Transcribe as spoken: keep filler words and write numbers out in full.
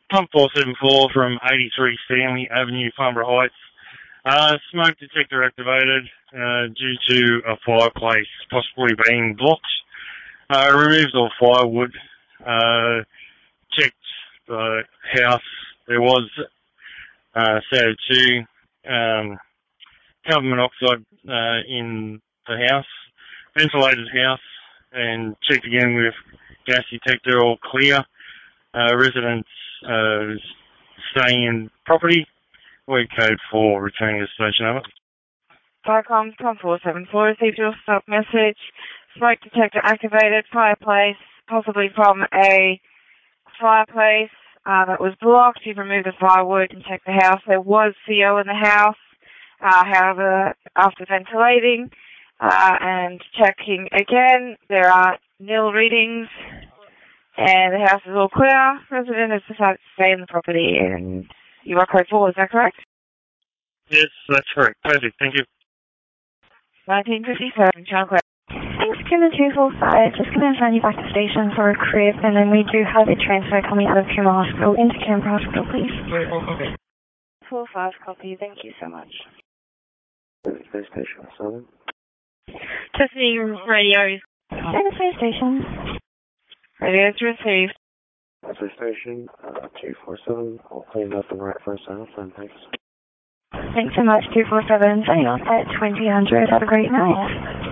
Pump four seven four from eighty-three Stanley Avenue, Farnborough Heights. Uh, smoke detector activated uh, due to a fireplace possibly being blocked. Uh, removed all firewood. Uh, checked the house. There was uh, C O two, um, carbon monoxide uh, in the house, ventilated house, and checked again with gas detector, all clear. Uh, residents uh, staying in property. Word code for returning to station, over. Firecom, Tom four seven four, received your stop message. Smoke detector activated, fireplace, possibly from a fireplace uh, that was blocked. You've removed the firewood and checked the house. There was C O in the house. Uh, however, after ventilating uh, and checking again, there are nil readings. And the house is all clear. Resident has decided to stay in the property, and you are code four, is that correct? Yes, that's correct. Perfect, thank you. nineteen fifty-seven, John Clare. Thanks, Kima two four five. Just going to send you back to station for a crib, and then we do have a transfer coming out of Kima Hospital into Canberra Hospital, please. Okay. four five, copy. Thank you so much. Space Station seven. Testing radios. Space Station. Radios received. Space Station uh, two four seven. I'll clean up and right first out, and thanks. Thanks so much, two four seven. Signing off at twenty hundred. Have a great night.